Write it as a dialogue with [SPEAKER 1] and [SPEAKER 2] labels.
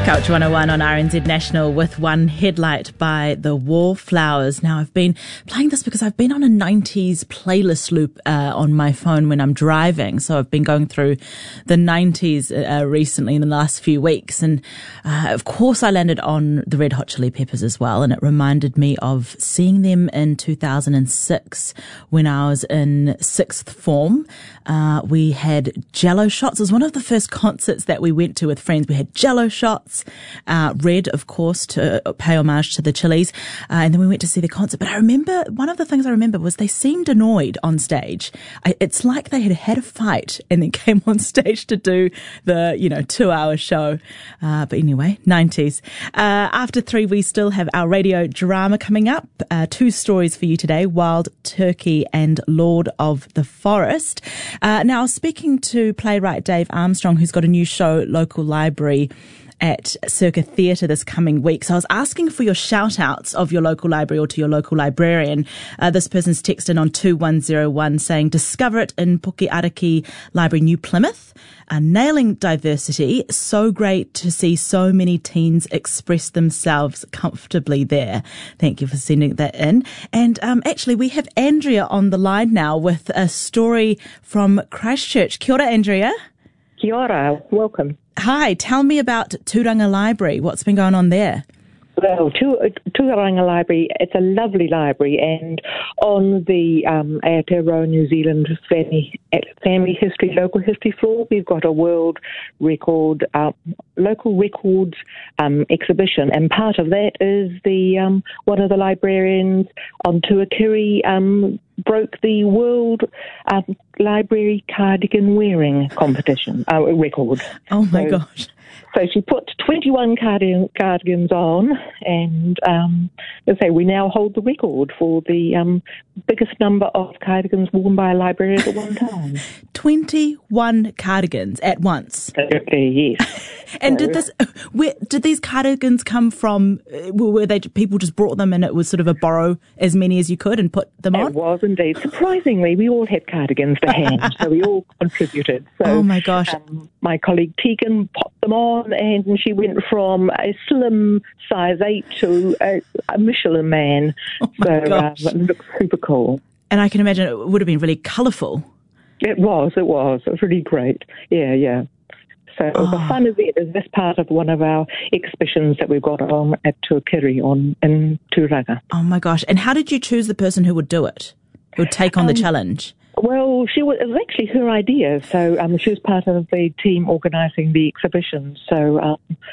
[SPEAKER 1] Culture 101 on RNZ National with One Headlight by The Wallflowers. Now, I've been playing this because I've been on a 90s playlist loop on my phone when I'm driving. So I've been going through the 90s recently in the last few weeks. And of course, I landed on the Red Hot Chili Peppers as well. And it reminded me of seeing them in 2006 when I was in sixth form. We had Jello shots. It was one of the first concerts that we went to with friends. We had Jello shots. Red, of course, to pay homage to the Chili's. And then we went to see the concert. But I remember, one of the things I remember was they seemed annoyed on stage. It's like they had had a fight and then came on stage to do the, 2-hour show. But anyway, 90s. After 3, we still have our radio drama coming up. 2 stories for you today, Wild Turkey and Lord of the Forest. Now, speaking to playwright Dave Armstrong, who's got a new show, Local Library, at Circa Theatre this coming week. So I was asking for your shout outs of your local library or to your local librarian. This person's texted on 2101 saying, discover it in Pukeariki Library, New Plymouth. Nailing diversity. So great to see so many teens express themselves comfortably there. Thank you for sending that in. And actually, we have Andrea on the line now with a story from Christchurch. Kia ora, Andrea.
[SPEAKER 2] Kia ora, welcome.
[SPEAKER 1] Hi, tell me about Turanga Library. What's been going on there?
[SPEAKER 2] Well, Turanga Library, it's a lovely library, and on the Aotearoa New Zealand family history, local history floor, we've got a world record, local records exhibition, and part of that is the one of the librarians on Tuakiri broke the world library cardigan wearing competition record.
[SPEAKER 1] Oh my gosh.
[SPEAKER 2] So she put 21 cardigans on, and we now hold the record for the biggest number of cardigans worn by a librarian at one time.
[SPEAKER 1] 21 cardigans at once?
[SPEAKER 2] Yes.
[SPEAKER 1] And did these cardigans come from, were they, people just brought them and it was sort of a borrow as many as you could and put them on?
[SPEAKER 2] It was indeed. Surprisingly, we all had cardigans to hand, so we all contributed. So,
[SPEAKER 1] oh my gosh.
[SPEAKER 2] My colleague Tegan popped them on, and she went from a slim size 8 to a Michelin man.
[SPEAKER 1] Oh my gosh.
[SPEAKER 2] It looks super cool.
[SPEAKER 1] And I can imagine it would have been really colourful. It
[SPEAKER 2] was really great. Yeah. So it was a fun event. It's this part of one of our exhibitions that we've got on at Tuakiri in Turanga.
[SPEAKER 1] Oh my gosh. And how did you choose the person who would do it, who would take on the challenge?
[SPEAKER 2] Well, it was actually her idea. So she was part of the team organising the exhibition. So